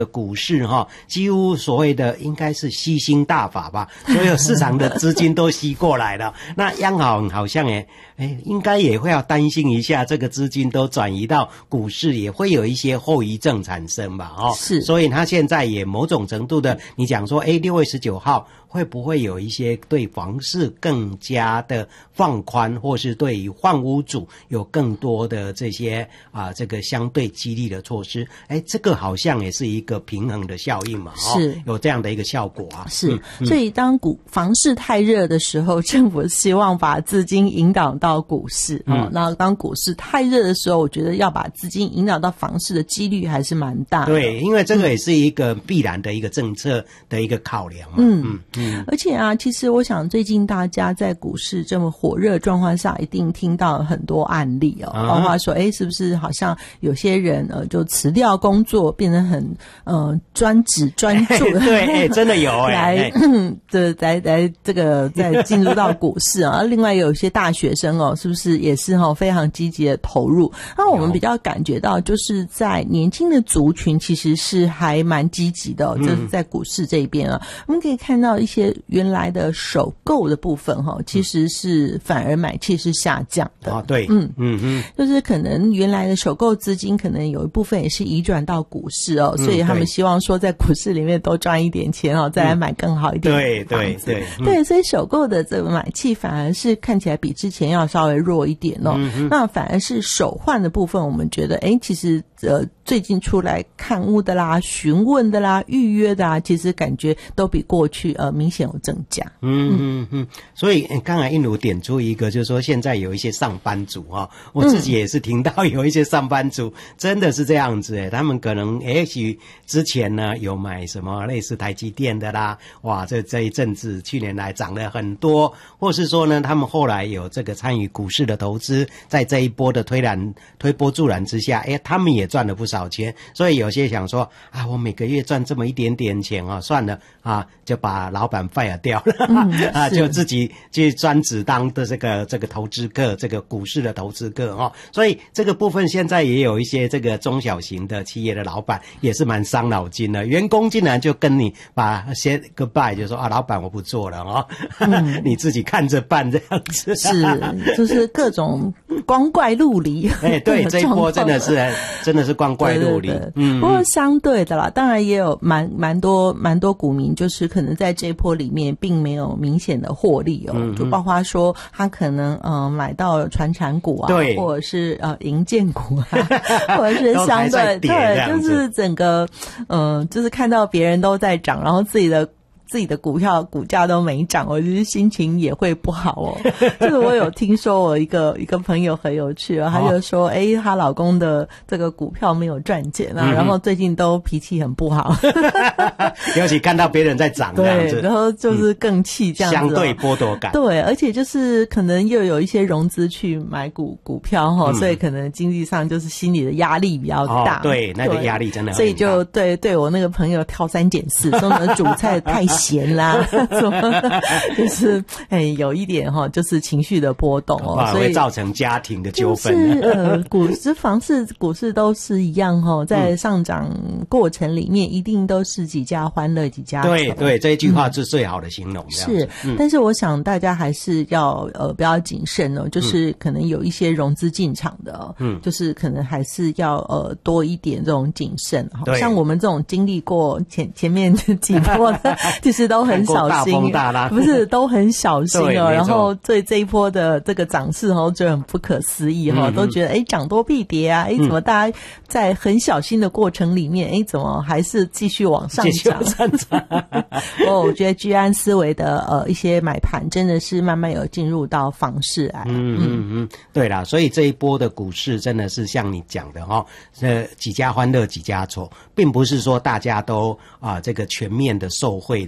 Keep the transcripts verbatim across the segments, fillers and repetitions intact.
股市哈，几乎所谓的应该是吸星大法吧，所有市场的资金都吸过来了。那央行好像也哎，应该也会要担心一下，这个资金都转移到股市，也会有一些后遗症产生吧？哦， 是， 所以他现在也某种程度的，你讲说，哎，六月十九号会不会有一些对房市更加的放宽，或是对于换屋主有更多的这些啊，这个相对激励的措施？哎，这个好像也是一个平衡的效应嘛， 是、 哦、有这样的一个效果啊。 是， 嗯、 所以当股房市太热的时候，政府希望把资金引导到股市，嗯、哦，那当股市太热的时候，我觉得要把资金引导到房市的几率还是蛮大的。 对，因为这个也是一个必然的一个政策的一个考量嘛。嗯嗯嗯。 而且啊，其实我想最近大家在股市这么火热状况下，一定听到很多案例哦，啊、包括说，哎，是不是好像有些人呃就辞掉工作，变得很呃专职专注， 对，哎，真的有哎， 来，对，来来这个再进入到股市啊。另外有一些大学生哦，是不是也是哈、哦、非常积极的投入？那我们比较感觉到，就是在年轻的族群其实是还蛮积极的、哦，嗯、就是在股市这一边啊，我们可以看到一些原来的首购的部分哈、哦，其实是反而买气是下降的。 哦，对， 嗯嗯嗯， 就是可能原来的首购资金可能有一部分也是移转到股市哦，所以他们希望说在股市里面多赚一点钱哦，再来买更好一点的房子。对对对，嗯、对，所以首购的这个买气反而是看起来比之前要稍微弱一点哦。嗯、那反而是首换的部分，我们觉得，哎，其实呃最近出来看屋的啦、询问的啦、预约的啦，其实感觉都比过去呃明显有增加。 嗯嗯嗯，所以刚才印如点出一个，就是说现在有一些上班族哈、哦，我自己也是听到有一些上班族、嗯、真的是这样子诶，他们可能也许之前呢有买什么类似台积电的啦，哇，这这一阵子去年来涨了很多，或是说呢他们后来有这个参与股市的投资，在这一波的推澜推波助澜之下，诶，他们也赚了不少钱，所以有些想说啊，我每个月赚这么一点点钱啊，算了啊，就把老板 fire 掉了、嗯、啊，就自己去专职当的这个这个投资客，这个股市的投资客哦。所以这个部分现在也有一些这个中小型的企业的老板也是蛮伤脑筋的，员工竟然就跟你把 say goodbye， 就说啊，老板我不做了哦，嗯、你自己看着办这样子。 是，就是各种光怪陆离。 哎，对，这一波真的是真的是光怪陆离。对对对，嗯， 不过相对的啦，当然也有蛮蛮多蛮多股民，就是可能在这一波里面并没有明显的获利哦，嗯、就包括说他可能嗯、呃、买到了传产股啊，对，或者是呃营建股啊，或者是相对对，就是整个嗯、呃、就是看到别人都在涨，然后自己的。自己的股票股价都没涨，我就是心情也会不好哦。就是我有听说我一个一个朋友很有趣哦，他就说，哎、欸，她老公的这个股票没有赚钱啊，嗯、然后最近都脾气很不好， 尤其看到别人在涨这样子， 对，然后就是更气这样子、哦嗯，相对剥夺感。 对，而且就是可能又有一些融资去买股股票哈、哦嗯，所以可能经济上就是心理的压力比较大。 哦、对，那个压力真的很大。 所以就对对我那个朋友挑三拣四，说呢主菜太咸啦，什么的，就是哎有一点哈、哦，就是情绪的波动哦， 所以会造成家庭的纠纷。 就是呃，股市、房市、股市都是一样哈、哦，在上涨过程里面，一定都是几家欢乐几家愁。 对对，这一句话是最好的形容。嗯、 是、嗯，但是我想大家还是要呃比较谨慎哦，就是可能有一些融资进场的、哦，嗯，就是可能还是要呃多一点这种谨慎。对，像我们这种经历过前前面几波的，其实都很小心，大风大浪不是都很小心哦。然后对这一波的这个涨势哦，就很不可思议哈、哦嗯，都觉得哎涨多必跌啊，哎怎么大家在很小心的过程里面，哎怎么还是继续往上涨？上涨。哦，我觉得居安思危的呃一些买盘真的是慢慢有进入到房市来。 嗯嗯嗯，对啦，所以这一波的股市真的是像你讲的哈、哦，呃几家欢乐几家愁，并不是说大家都啊、呃、这个全面的受惠的。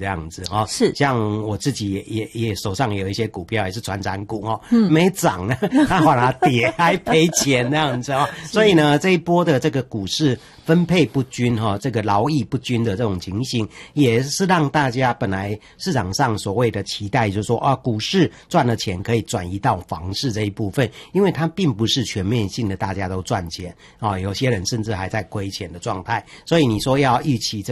这样子哦。 是， 像我自己也也也手上也有一些股票，也是传产股哦，嗯，没涨呢，它反而跌，还赔钱那样子哦。所以呢，这一波的这个股市分配不均哈、哦，这个劳逸不均的这种情形，也是让大家本来市场上所谓的期待，就是说啊，股市赚了钱可以转移到房市这一部分，因为它并不是全面性的大家都赚钱啊、哦，有些人甚至还在亏钱的状态，所以你说要预期这